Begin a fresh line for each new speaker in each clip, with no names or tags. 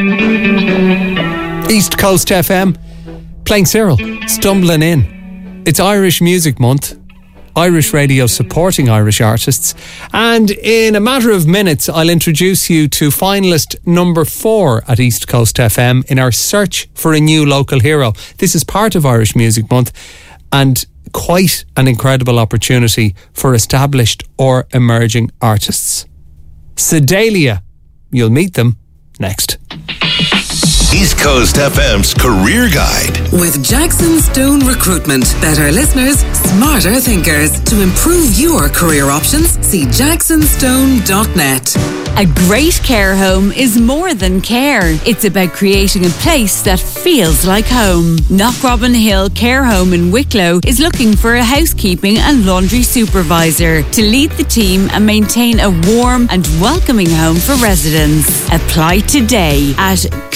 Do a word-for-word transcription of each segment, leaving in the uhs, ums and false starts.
East Coast F M, playing Cyril, Stumbling In. It's Irish Music Month, Irish radio supporting Irish artists, and in a matter of minutes I'll introduce you to finalist number four at East Coast F M in our search for a new local hero. This is part of Irish Music Month and quite an incredible opportunity for established or emerging artists. Sedalia, you'll meet them next.
East Coast F M's Career Guide.
With Jackson Stone Recruitment. Better listeners, smarter thinkers. To improve your career options, see jackson stone dot net.
A great care home is more than care. It's about creating a place that feels like home. Knockrobin Hill Care Home in Wicklow is looking for a housekeeping and laundry supervisor to lead the team and maintain a warm and welcoming home for residents. Apply today at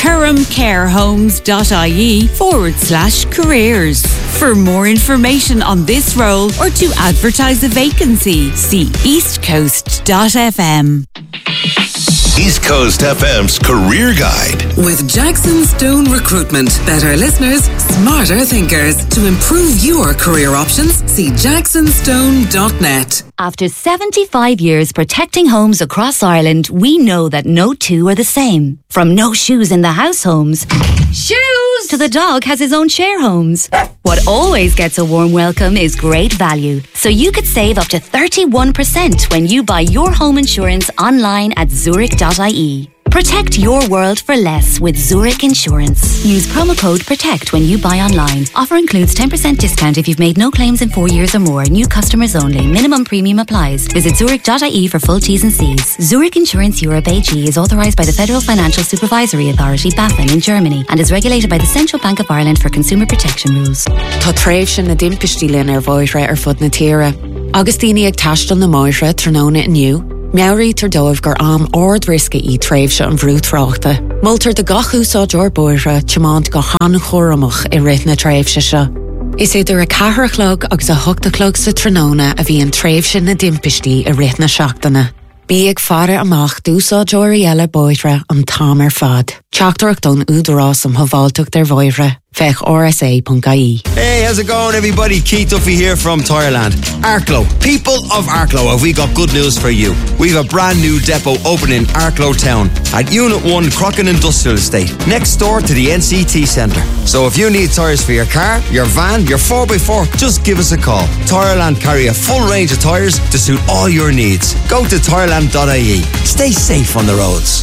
curramcarehomes.ie forward slash careers. For more information on this role or to advertise a vacancy, see east coast dot f m.
East Coast F M's Career Guide.
With Jackson Stone Recruitment. Better listeners, smarter thinkers. To improve your career options, see jackson stone dot net.
After seventy-five years protecting homes across Ireland, we know that no two are the same. From no shoes in the house homes, shoes, to the dog has his own share homes. What always gets a warm welcome is great value. So you could save up to thirty-one percent when you buy your home insurance online at zurich dot I E. Protect your world for less with Zurich Insurance. Use promo code PROTECT when you buy online. Offer includes ten percent discount if you've made no claims in four years or more. New customers only. Minimum premium applies. Visit zurich dot I E for full T's and C's. Zurich Insurance Europe A G is authorised by the Federal Financial Supervisory Authority, BaFin, in Germany and is regulated by the Central Bank of Ireland for consumer protection rules.
Tá tréimh sin na dimpistí linn ar bhóithre ar fud na tíre. Agus daoine ag taistil na máithre tróna inniu. Meabhraí tar dóibh gur am ord risca í tréimhse an bhrúthráachta. Multar de gach úsáideoir bóithre teamáint go chan chóramach i rith na tréimhse seo. Is idir a cathairchlog agus a thugtachlog sa tróna a bhí an tréimhse na dimpistí i rith na seachtaine. Bí ag fara amach dúsáideoirí eile bóithre an tám ar fad. Teachtarach don údarás am havaltach der bhóithre. Fech R S A dot I E.
Hey, how's it going, everybody? Keith Duffy here from Tireland. Arklow, people of Arklow, have we got good news for you? We've a brand new depot opening in Arklow Town at Unit one Crockin Industrial Estate, next door to the N C T Centre. So if you need tyres for your car, your van, your four by four, just give us a call. Tireland carry a full range of tyres to suit all your needs. Go to tireland dot I E. Stay safe on the roads.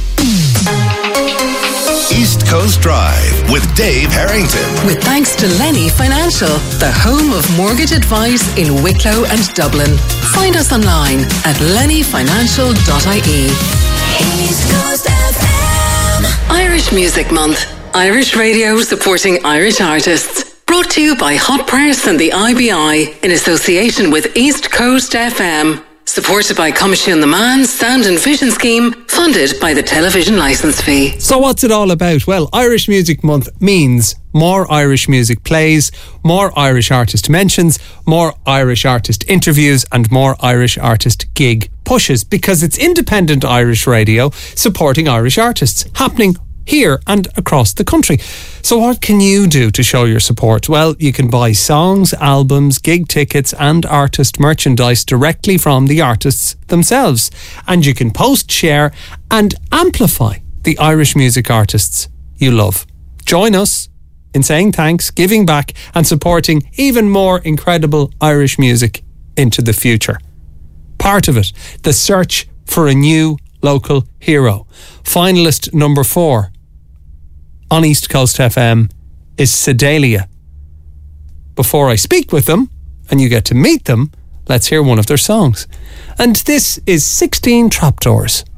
East Coast Drive with Dave Harrington.
With thanks to Lenny Financial, the home of mortgage advice in Wicklow and Dublin. Find us online at lenny financial dot I E.
East Coast F M.
Irish Music Month. Irish radio supporting Irish artists. Brought to you by Hot Press and the I B I in association with East Coast F M. Supported by Commission the Man Sound and Vision Scheme, funded by the television licence fee.
So what's it all about? Well, Irish Music Month means more Irish music plays, more Irish artist mentions, more Irish artist interviews and more Irish artist gig pushes, because it's independent Irish radio supporting Irish artists, happening here and across the country. So what can you do to show your support? Well, you can buy songs, albums, gig tickets and artist merchandise directly from the artists themselves. And you can post, share and amplify the Irish music artists you love. Join us in saying thanks, giving back and supporting even more incredible Irish music into the future. Part of it, the search for a new local hero. Finalist number four on East Coast F M is Sedalia. Before I speak with them and you get to meet them, let's hear one of their songs. And this is sixteen Trapdoors.